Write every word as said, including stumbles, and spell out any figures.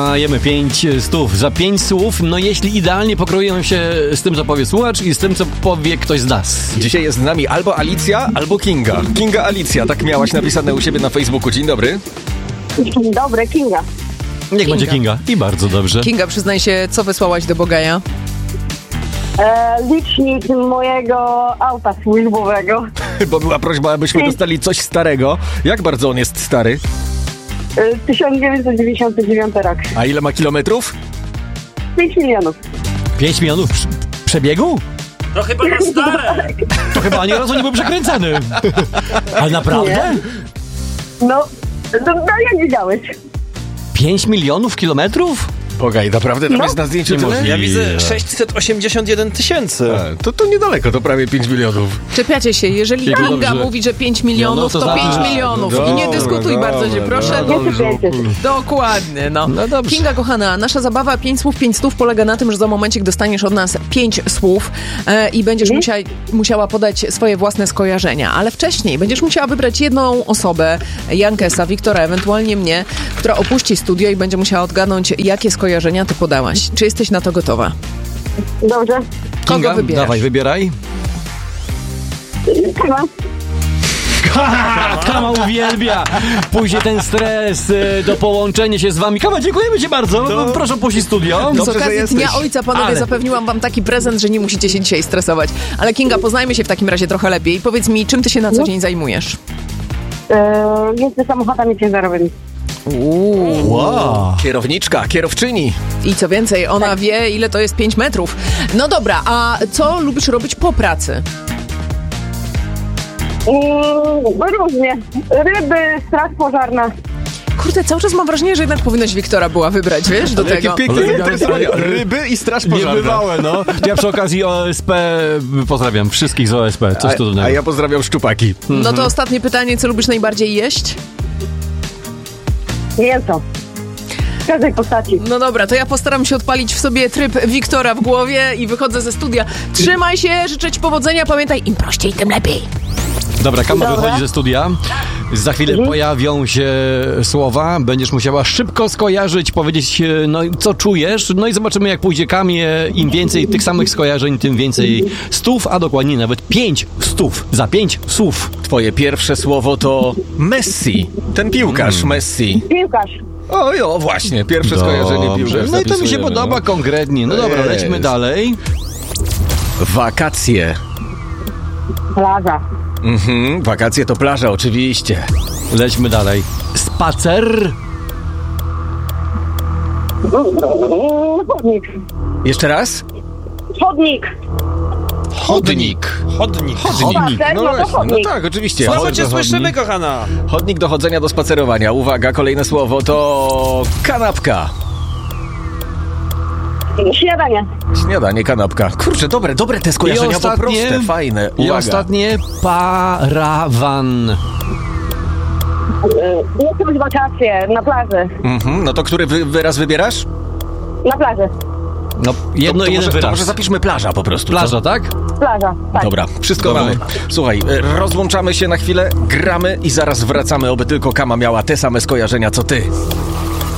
dajemy pięć stów za pięć słów, no jeśli idealnie pokroją się z tym, co powie słuchacz i z tym, co powie ktoś z nas. Dzisiaj jest z nami albo Alicja, albo Kinga. Kinga Alicja, tak miałaś napisane u siebie na Facebooku. Dzień dobry. Dzień dobry, Kinga. Niech Kinga. będzie Kinga. I bardzo dobrze. Kinga, przyznaj się, co wysłałaś do Bogaja? E, licznik mojego auta służbowego. Bo była prośba, abyśmy dostali coś starego. Jak bardzo on jest stary? E, tysiąc dziewięćset dziewięćdziesiąty dziewiąty rok. A ile ma kilometrów? pięć milionów. pięć milionów prz- przebiegu? To chyba na stare. To chyba ani razu nie był przekręcany. Ale naprawdę? Nie. No, no, no jak widziałeś? pięć milionów kilometrów? Bogaj, naprawdę tam No. jest na zdjęciu tyle? Niemożliwe. Ja widzę sześćset osiemdziesiąt jeden tysięcy. A, to, to niedaleko, to prawie pięć milionów. Czepiacie się, jeżeli Jego Kinga dobrze. mówi, że pięć milionów, No, no to to za- pięć milionów. Dobra, I nie dyskutuj dobra, bardzo się, proszę. dobra. Nie sypiecie się. Dokładnie, no. No dobrze. Kinga, kochana, nasza zabawa pięć słów, pięć stów polega na tym, że za momencik dostaniesz od nas pięć słów e, i będziesz Mhm. musiała, musiała podać swoje własne skojarzenia. Ale wcześniej będziesz musiała wybrać jedną osobę, Jankesa, Wiktora, ewentualnie mnie, która opuści studio i będzie musiała odgadnąć, jakie skojarzenia ty podałaś. Czy jesteś na to gotowa? Dobrze. Kogo Kinga, wybierasz? dawaj, wybieraj. Chyba. Kama uwielbia. Później ten stres, y, do połączenia się z wami. Kama, dziękujemy ci bardzo. To- Proszę opuścić studio. Z Dobrze, że okazji jesteś. Dnia Ojca, panowie, Ale- zapewniłam wam taki prezent, że nie musicie się dzisiaj stresować. Ale Kinga, poznajmy się w takim razie trochę lepiej. Powiedz mi, czym ty się na co No. dzień zajmujesz? E, jeżdżę samochodami ciężarowymi. Wow. Kierowniczka, kierowczyni. I co więcej, ona wie, ile to jest pięć metrów. No dobra, a co lubisz robić po pracy? Mm, różnie. Ryby, straż pożarna. Kurde, cały czas mam wrażenie, że jednak powinnaś Wiktora była wybrać, wiesz, do Jakie tego. piękne Ale- zainteresowanie. Ryby i straż pożarna. Niebywałe, no. Ja przy okazji O S P pozdrawiam wszystkich z O S P. Coś A, cudownego. a ja pozdrawiam szczupaki. No to ostatnie pytanie, co lubisz najbardziej jeść? Mięso. W każdej postaci. No dobra, to ja postaram się odpalić w sobie tryb Wiktora w głowie i wychodzę ze studia. Trzymaj się, życzę ci powodzenia, pamiętaj, im prościej, tym lepiej. Dobra, Kama Dobra. wychodzi ze studia. Za chwilę Mhm. pojawią się słowa. Będziesz musiała szybko skojarzyć, powiedzieć, e, no i co czujesz. No i zobaczymy, jak pójdzie Kamie. Im więcej tych samych skojarzeń, tym więcej stów, a dokładnie nawet pięć stów za pięć słów. Twoje pierwsze słowo to Messi. Ten piłkarz Messi. Piłkarz. Oj, o właśnie, pierwsze skojarzenie Dobrze. piłkarz. No i to mi się zapisujemy, podoba no. konkretnie. No dobra, Jest. lećmy dalej. Wakacje. Plaża. Mhm, wakacje to plaża, oczywiście. Lećmy dalej. Spacer. Chodnik. Jeszcze raz? Chodnik. Chodnik. Chodnik. Chodnik. Spacer, no to właśnie, chodnik. no tak, oczywiście. Słabo Chodnik. cię słyszymy, kochana. Chodnik do chodzenia, do spacerowania. Uwaga, kolejne słowo to kanapka. Śniadanie. Śniadanie, kanapka. Kurczę, dobre, dobre te skojarzenia, bo proste, fajne. I Uwaga. ostatnie parawan. Jakieś wakacje na plaży. Mhm, no to który wy, wyraz wybierasz? Na plaży. No, jedno, to, to, jeden może, to wyraz. może zapiszmy plaża po prostu. Plaża, co? tak? Plaża. Tak. Dobra, wszystko Dobra. mamy. Słuchaj, e, rozłączamy się na chwilę, gramy i zaraz wracamy, oby tylko Kama miała te same skojarzenia co ty.